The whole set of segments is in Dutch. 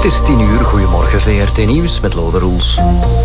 Het is 10:00, goedemorgen VRT Nieuws met Lode Roels.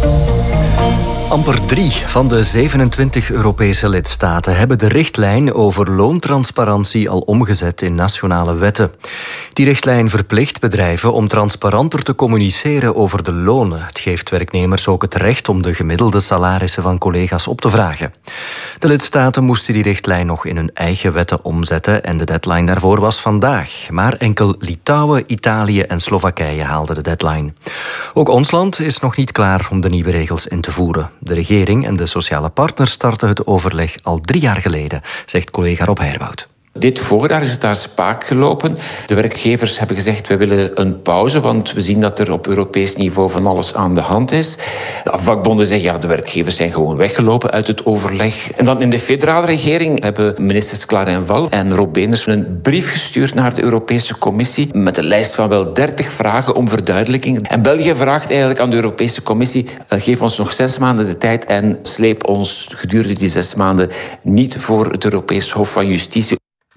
Amper 3 van de 27 Europese lidstaten hebben de richtlijn over loontransparantie al omgezet in nationale wetten. Die richtlijn verplicht bedrijven om transparanter te communiceren over de lonen. Het geeft werknemers ook het recht om de gemiddelde salarissen van collega's op te vragen. De lidstaten moesten die richtlijn nog in hun eigen wetten omzetten en de deadline daarvoor was vandaag. Maar enkel Litouwen, Italië en Slowakije haalden de deadline. Ook ons land is nog niet klaar om de nieuwe regels in te voeren. De regering en de sociale partners starten het overleg al 3 jaar geleden, zegt collega Rob Heirwoud. Dit voorjaar is het daar spaak gelopen. De werkgevers hebben gezegd, we willen een pauze, want we zien dat er op Europees niveau van alles aan de hand is. De vakbonden zeggen, ja, de werkgevers zijn gewoon weggelopen uit het overleg. En dan in de federale regering hebben ministers Klaar Val en Rob Beenders een brief gestuurd naar de Europese Commissie met een lijst van wel 30 vragen om verduidelijking. En België vraagt eigenlijk aan de Europese Commissie, geef ons nog 6 maanden de tijd en sleep ons gedurende die 6 maanden niet voor het Europees Hof van Justitie.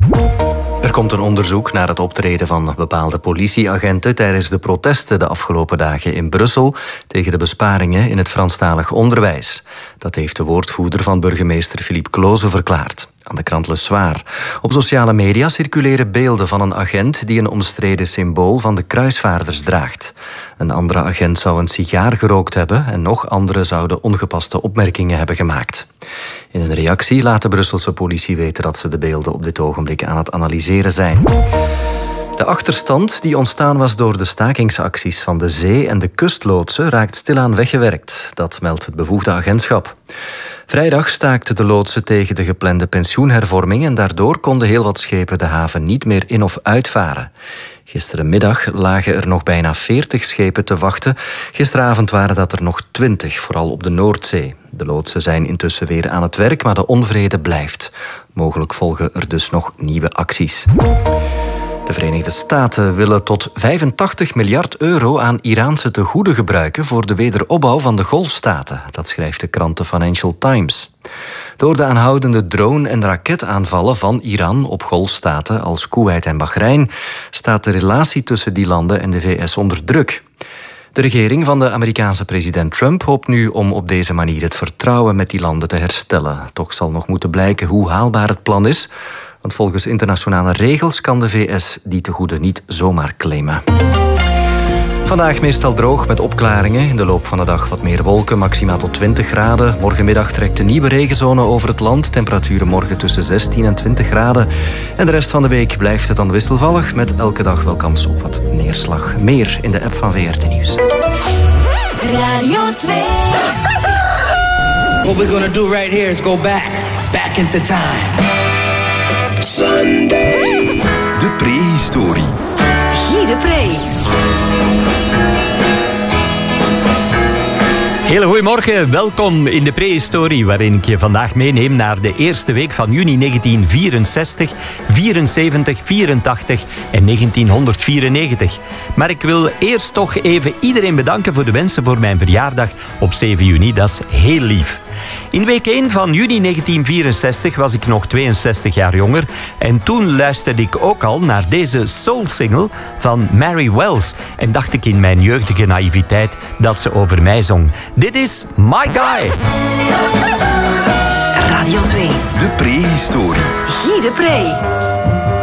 Er komt een onderzoek naar het optreden van bepaalde politieagenten tijdens de protesten de afgelopen dagen in Brussel tegen de besparingen in het Franstalig onderwijs. Dat heeft de woordvoerder van burgemeester Philippe Cloze verklaard aan de krant Le Soir. Op sociale media circuleren beelden van een agent die een omstreden symbool van de kruisvaarders draagt. Een andere agent zou een sigaar gerookt hebben en nog anderen zouden ongepaste opmerkingen hebben gemaakt. In een reactie laat de Brusselse politie weten dat ze de beelden op dit ogenblik aan het analyseren zijn. De achterstand die ontstaan was door de stakingsacties van de zee- en de kustloodsen raakt stilaan weggewerkt. Dat meldt het bevoegde agentschap. Vrijdag staakten de loodsen tegen de geplande pensioenhervorming en daardoor konden heel wat schepen de haven niet meer in- of uitvaren. Gisterenmiddag lagen er nog bijna 40 schepen te wachten. Gisteravond waren dat er nog 20, vooral op de Noordzee. De loodsen zijn intussen weer aan het werk, maar de onvrede blijft. Mogelijk volgen er dus nog nieuwe acties. De Verenigde Staten willen tot 85 miljard euro aan Iraanse tegoeden gebruiken voor de wederopbouw van de Golfstaten. Dat schrijft de krant The Financial Times. Door de aanhoudende drone- en raketaanvallen van Iran op golfstaten als Koeweit en Bahrein staat de relatie tussen die landen en de VS onder druk. De regering van de Amerikaanse president Trump hoopt nu om op deze manier het vertrouwen met die landen te herstellen. Toch zal nog moeten blijken hoe haalbaar het plan is, want volgens internationale regels kan de VS die tegoeden niet zomaar claimen. Vandaag meestal droog met opklaringen. In de loop van de dag wat meer wolken, maximaal tot 20 graden. Morgenmiddag trekt een nieuwe regenzone over het land. Temperaturen morgen tussen 16 en 20 graden. En de rest van de week blijft het dan wisselvallig, met elke dag wel kans op wat neerslag. Meer in de app van VRT Nieuws. Radio 2. What we're gonna do right here is go back into time. Sunday. De prehistorie. Guy de Pre. Hele goedemorgen, welkom in de prehistorie, waarin ik je vandaag meeneem naar de eerste week van juni 1964, 74, 84 en 1994. Maar ik wil eerst toch even iedereen bedanken voor de wensen voor mijn verjaardag op 7 juni, dat is heel lief. In week 1 van juni 1964 was ik nog 62 jaar jonger en toen luisterde ik ook al naar deze soul-single van Mary Wells en dacht ik in mijn jeugdige naïviteit dat ze over mij zong. Dit is My Guy. Radio 2. De prehistorie. Guy de Pre.